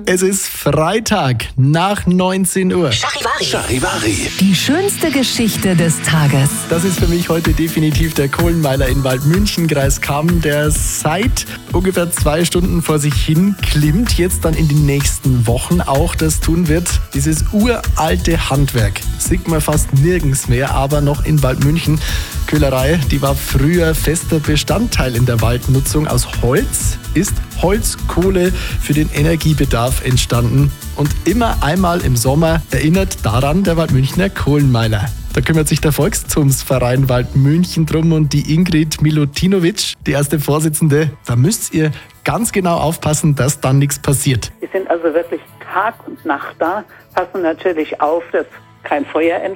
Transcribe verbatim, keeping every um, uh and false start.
Es ist Freitag nach neunzehn Uhr. Charivari. Charivari. Die schönste Geschichte des Tages. Das ist für mich heute definitiv der Kohlenmeiler in Waldmünchen, Kreis Cham, der seit ungefähr zwei Stunden vor sich hin klimmt, jetzt dann in den nächsten Wochen auch das tun wird. Dieses uralte Handwerk sieht man fast nirgends mehr, aber noch in Waldmünchen. Köhlerei, die war früher fester Bestandteil in der Waldnutzung. Aus Holz ist Holzkohle für den Energiebedarf entstanden. Und immer einmal im Sommer erinnert daran der Waldmünchner Kohlenmeiler. Da kümmert sich der Volkszumsverein Waldmünchen drum und die Ingrid Milutinovic, die erste Vorsitzende. Da müsst ihr ganz genau aufpassen, dass dann nichts passiert. Wir sind also wirklich Tag und Nacht da, passen natürlich auf, dass kein Feuer entsteht.